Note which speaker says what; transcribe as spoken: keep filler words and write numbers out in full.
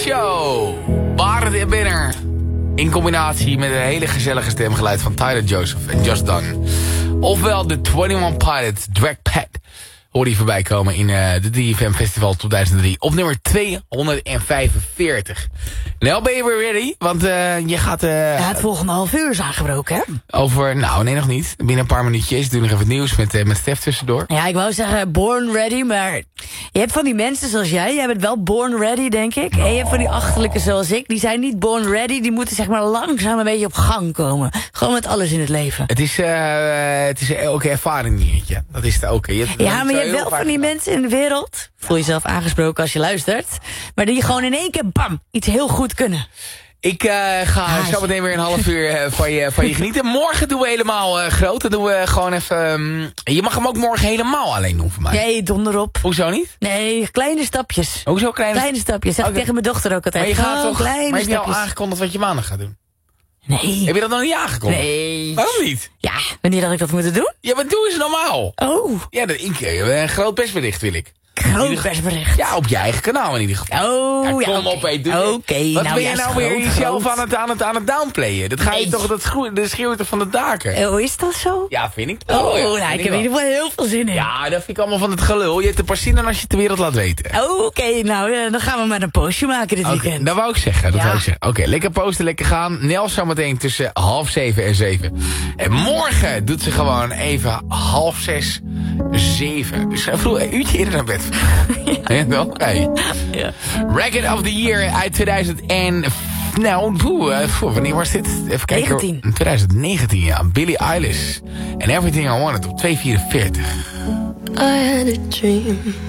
Speaker 1: Show. Waar de winnaar. In combinatie met een hele gezellige stemgeluid van Tyler Joseph en Just Done. Ofwel de eenentwintig Pilots Drag Pad. Hoor die voorbij komen in uh, de drie F M Festival tweeduizend drie. Op nummer tweehonderdvijfenveertig. Nou ben je weer ready, want uh, je gaat... Uh,
Speaker 2: ja, het volgende half uur is aangebroken, hè?
Speaker 1: Over, nou nee nog niet. Binnen een paar minuutjes. Doe nog even het nieuws met, uh, met Stef tussendoor.
Speaker 2: Ja, ik wou zeggen born ready, maar je hebt van die mensen zoals jij. Jij bent wel born ready, denk ik. Oh. En je hebt van die achterlijke zoals ik. Die zijn niet born ready. Die moeten zeg maar langzaam een beetje op gang komen. Gewoon met alles in het leven.
Speaker 1: Het is, uh, het is ook een ervaring dingetje. Dat is het ook. Je hebt,
Speaker 2: ja, maar je hebt wel van die mensen in de wereld. Voel jezelf aangesproken als je luistert. Maar die gewoon in één keer, bam, iets heel goed kunnen.
Speaker 1: Ik uh, ga ah, zo meteen weer een half uur uh, van, je, van je genieten. Morgen doen we helemaal uh, groot. Dan doen we gewoon even... Um, je mag hem ook morgen helemaal alleen doen voor mij.
Speaker 2: Nee, donder op.
Speaker 1: Hoezo niet?
Speaker 2: Nee, kleine stapjes.
Speaker 1: Hoezo kleine,
Speaker 2: kleine stapjes? Zeg okay. Ik tegen mijn dochter ook altijd.
Speaker 1: Maar je gaat
Speaker 2: oh,
Speaker 1: toch...
Speaker 2: Kleine
Speaker 1: maar heb je
Speaker 2: stapjes.
Speaker 1: al aangekondigd wat je maandag gaat doen?
Speaker 2: Nee.
Speaker 1: Heb je dat nog niet aangekondigd?
Speaker 2: Nee.
Speaker 1: Waarom niet?
Speaker 2: Ja, wanneer had ik dat moeten doen?
Speaker 1: Ja, maar doe eens normaal.
Speaker 2: Oh.
Speaker 1: Ja, dat, ik, een groot persbericht wil ik.
Speaker 2: Groot persbericht?
Speaker 1: Ja, op je eigen kanaal in ieder geval.
Speaker 2: Oh,
Speaker 1: ja. Kom
Speaker 2: ja,
Speaker 1: okay. op, hé. Oké,
Speaker 2: okay,
Speaker 1: wat
Speaker 2: nou,
Speaker 1: ben jij nou weer
Speaker 2: groot,
Speaker 1: jezelf
Speaker 2: groot.
Speaker 1: aan het, aan, het, aan het downplayen? Dat ga je nee. toch, dat schreeuwt, dat schreeuwt er van de daken.
Speaker 2: Oh, is dat zo?
Speaker 1: Ja, vind ik.
Speaker 2: Oh,
Speaker 1: oh ja,
Speaker 2: nou, ik heb in ieder geval heel veel zin in.
Speaker 1: Ja, dat vind ik allemaal van het gelul. Je hebt er pas zin in als je het de wereld laat weten.
Speaker 2: Oké, okay, nou, uh, dan gaan we maar een postje maken dit
Speaker 1: okay,
Speaker 2: weekend.
Speaker 1: Dat wou ik zeggen, dat
Speaker 2: ja.
Speaker 1: wou ik zeggen. Oké, okay, lekker posten, lekker gaan. Nel zometeen tussen half zeven en zeven. En morgen doet ze gewoon even half zes, zeven. Dus vroeg een uurtje eerder naar bed. Ja, wel? Hey. Ja. Record of the Year uit tweeduizend en... Nou, poeh, poeh, wanneer was dit? Even kijken.
Speaker 2: negentien.
Speaker 1: twintig negentien, ja. Billie Eilish. And Everything I Wanted op twee vierenveertig.
Speaker 3: I had a dream.